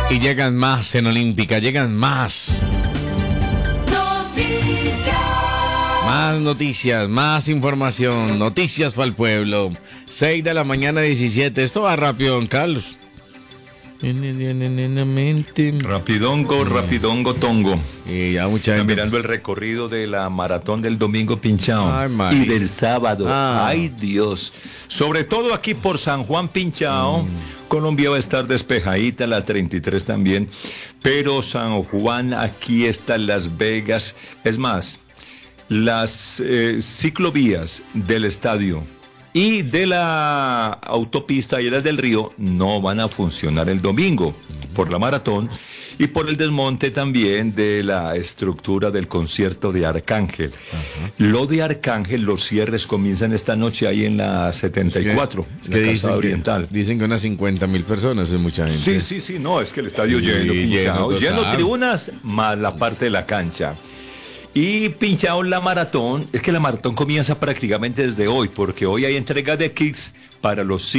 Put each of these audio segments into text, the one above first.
Y llegan más en Olímpica, llegan más. Más noticias, más información, noticias para el pueblo. 6 de la mañana 17. Esto va rápido, don Carlos. Rapidongo, tongo. Y ya mucha gente... mirando el recorrido de la maratón del domingo Pinchao. Ay, y del sábado. Ah. Ay, Dios. Sobre todo aquí por San Juan Pinchao. Colombia va a estar despejadita, la 33 también. Pero San Juan, aquí está Las Vegas. Es más, las ciclovías del estadio y de la autopista Lleras del Río no van a funcionar el domingo por la maratón y por el desmonte también de la estructura del concierto de Arcángel. Lo de Arcángel, los cierres comienzan esta noche ahí en la 74, es que la Casa Oriental. Dicen que unas 50.000 personas, es mucha gente. Sí, no, es que el estadio lleno, lleno tribunas, más la parte de la cancha. Y Pinchao la maratón, es que la maratón comienza prácticamente desde hoy, porque hoy hay entrega de kits para los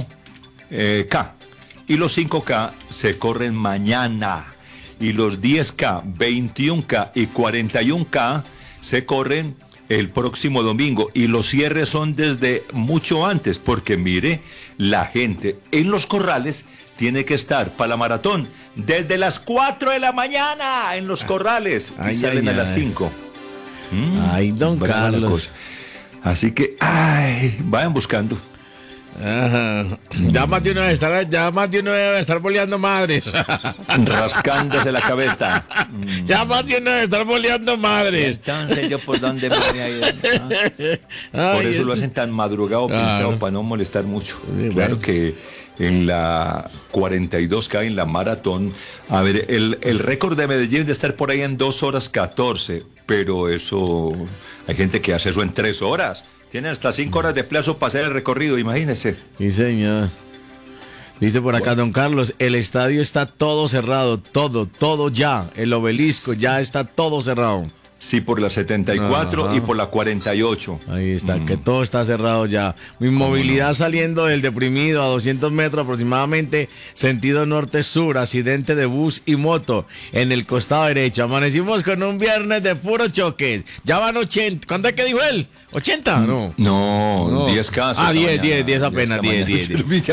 5K. Y los 5K se corren mañana. Y los 10K, 21K y 41K se corren el próximo domingo. Y los cierres son desde mucho antes, porque mire, la gente en los corrales tiene que estar para la maratón desde las 4 de la mañana en los corrales y salen a las 5. Ay, don Carlos. Así que, vayan buscando. Ajá. Ya más de uno debe estar boleando madres. Rascándose la cabeza. Ya más de uno debe estar boleando madres. Entonces, ¿yo por dónde me voy a ir? Por eso lo hacen tan madrugado, Pinchao, para no molestar mucho. Sí, claro bueno. que en la 42K, en la maratón, a ver, el récord de Medellín es de estar por ahí en 2 horas 14, pero eso, hay gente que hace eso en 3 horas. Tienen hasta 5 horas de plazo para hacer el recorrido, imagínense. Sí, señor. Dice por acá, don Carlos, el estadio está todo cerrado, todo ya. El obelisco ya está todo cerrado. Sí, por la 74 y por la 48. Ahí está, que todo está cerrado ya. Mi movilidad saliendo del Deprimido a 200 metros aproximadamente, sentido norte-sur, accidente de bus y moto en el costado derecho. Amanecimos con un viernes de puros choques. Ya van 80. ¿Cuánto es que dijo él? ¿80? No, 10 casos. 10 apenas, 10.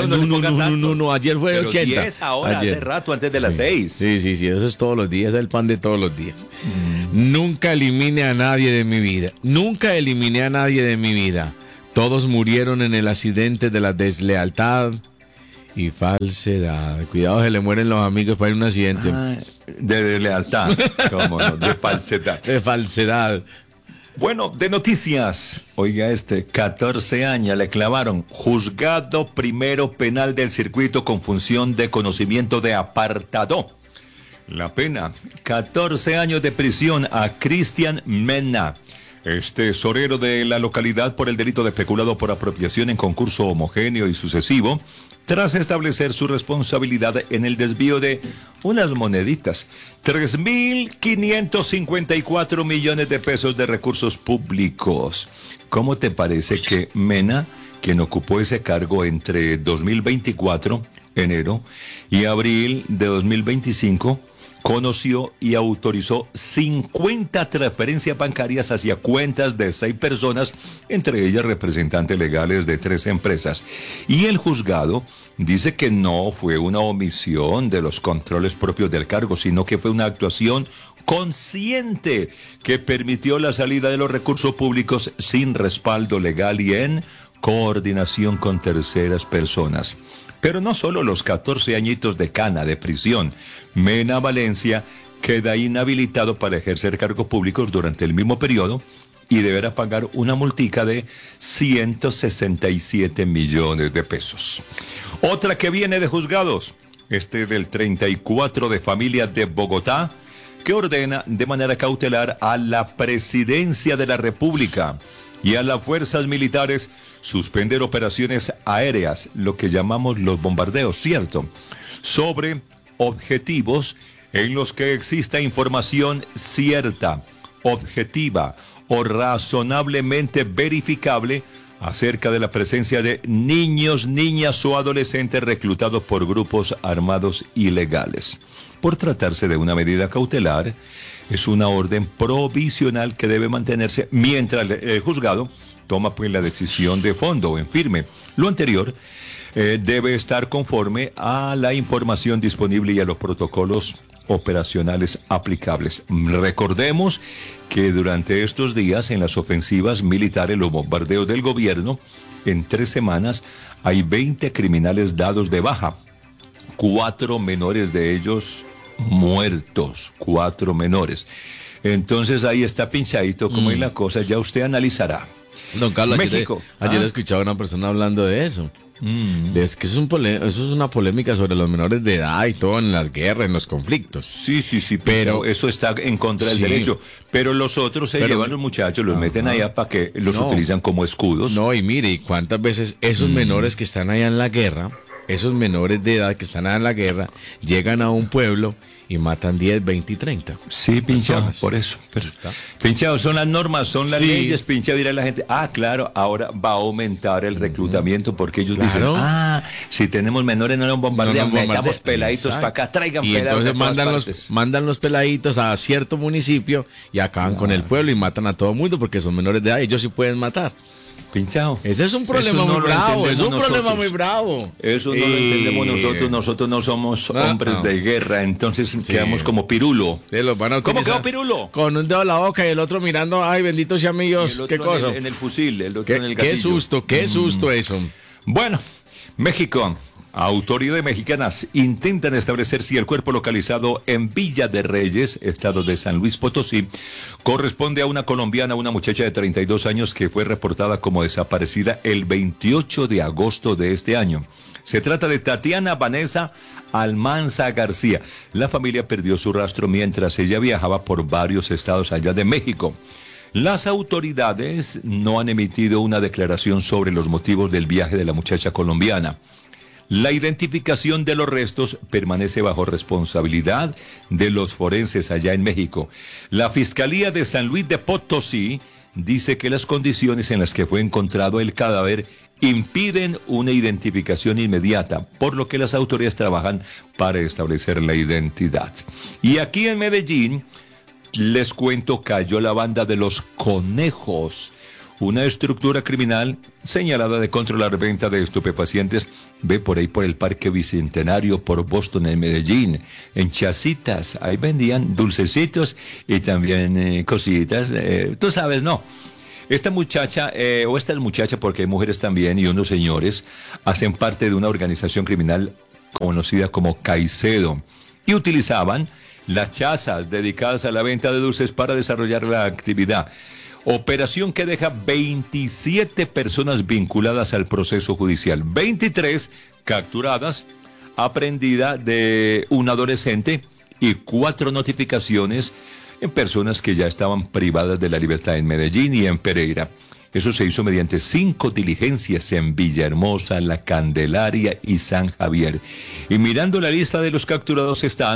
No, ayer fue pero 80. 10 ahora, ayer. hace rato, antes de las 6. Sí, eso es todos los días, es el pan de todos los días. Nunca elimine a nadie de mi vida. Nunca eliminé a nadie de mi vida. Todos murieron en el accidente de la deslealtad y falsedad. Cuidado, se le mueren los amigos para ir a un accidente. De deslealtad, ¿cómo no? De falsedad. De falsedad. Bueno, de noticias. Oiga, 14 años le clavaron. Juzgado primero penal del circuito con función de conocimiento de apartado. La pena, 14 años de prisión a Cristian Mena, tesorero de la localidad, por el delito de peculado por apropiación en concurso homogéneo y sucesivo, tras establecer su responsabilidad en el desvío de unas moneditas, 3.554 millones de pesos de recursos públicos. ¿Cómo te parece que Mena, quien ocupó ese cargo entre 2024, enero, y abril de 2025, conoció y autorizó 50 transferencias bancarias hacia cuentas de 6 personas, entre ellas representantes legales de 3 empresas? Y el juzgado dice que no fue una omisión de los controles propios del cargo, sino que fue una actuación consciente que permitió la salida de los recursos públicos sin respaldo legal y en coordinación con terceras personas. Pero no solo los 14 añitos de cana de prisión. Mena Valencia queda inhabilitado para ejercer cargos públicos durante el mismo periodo y deberá pagar una multica de 167 millones de pesos. Otra que viene de juzgados, del 34 de familia de Bogotá, que ordena de manera cautelar a la Presidencia de la República y a las fuerzas militares suspender operaciones aéreas, lo que llamamos los bombardeos, ¿cierto?, sobre objetivos en los que exista información cierta, objetiva o razonablemente verificable acerca de la presencia de niños, niñas o adolescentes reclutados por grupos armados ilegales. Por tratarse de una medida cautelar, es una orden provisional que debe mantenerse mientras el juzgado toma pues la decisión de fondo en firme. Lo anterior debe estar conforme a la información disponible y a los protocolos operacionales aplicables. Recordemos que durante estos días en las ofensivas militares, los bombardeos del gobierno, en 3 semanas hay 20 criminales dados de baja, 4 menores de ellos muertos, 4 menores. Entonces ahí está pinchadito como es la cosa, ya usted analizará. Don Carlos, México. ayer escuchaba a una persona hablando de eso. Es que eso es una polémica sobre los menores de edad y todo en las guerras, en los conflictos. Sí, pero eso está en contra del derecho. Pero los otros se llevan los muchachos, los meten allá para que los utilizan como escudos. No, y mire, ¿y cuántas veces esos menores que están allá en la guerra, esos menores de edad que están allá en la guerra, llegan a un pueblo y matan 10, 20 y 30? Sí, pinchado, por eso. Pero pinchado, son las normas, son las leyes, pinchado, dirá la gente. Ah, claro, ahora va a aumentar el reclutamiento porque ellos dicen, si tenemos menores no los bombardean, metamos peladitos para acá, traigan y peladitos. Y entonces mandan los peladitos a cierto municipio y acaban con el pueblo y matan a todo el mundo porque son menores de edad, ellos sí pueden matar. Pinchado. Ese es un problema muy bravo, es un problema muy bravo. Eso no lo entendemos nosotros no somos hombres de guerra, entonces quedamos como Pirulo. ¿Cómo quedó Pirulo? Con un dedo en la boca y el otro mirando, ay, bendito sea mi Dios, qué cosa. En el fusil, el otro en el gatillo. Qué susto eso. Bueno, México. Autoridades mexicanas intentan establecer si el cuerpo localizado en Villa de Reyes, estado de San Luis Potosí, corresponde a una colombiana, una muchacha de 32 años que fue reportada como desaparecida el 28 de agosto de este año. Se trata de Tatiana Vanessa Almanza García. La familia perdió su rastro mientras ella viajaba por varios estados allá de México. Las autoridades no han emitido una declaración sobre los motivos del viaje de la muchacha colombiana. La identificación de los restos permanece bajo responsabilidad de los forenses allá en México. La Fiscalía de San Luis de Potosí dice que las condiciones en las que fue encontrado el cadáver impiden una identificación inmediata, por lo que las autoridades trabajan para establecer la identidad. Y aquí en Medellín, les cuento, cayó la banda de los Conejos, una estructura criminal señalada de controlar venta de estupefacientes. Ve por ahí por el Parque Bicentenario, por Boston, en Medellín, en Chacitas. Ahí vendían dulcecitos y también cositas. Tú sabes, ¿no? Esta muchacha, o estas muchachas, porque hay mujeres también y unos señores, hacen parte de una organización criminal conocida como Caicedo y utilizaban las chazas dedicadas a la venta de dulces para desarrollar la actividad. Operación que deja 27 personas vinculadas al proceso judicial, 23 capturadas, aprendida de un adolescente y 4 notificaciones en personas que ya estaban privadas de la libertad en Medellín y en Pereira. Eso se hizo mediante 5 diligencias en Villahermosa, La Candelaria y San Javier. Y mirando la lista de los capturados están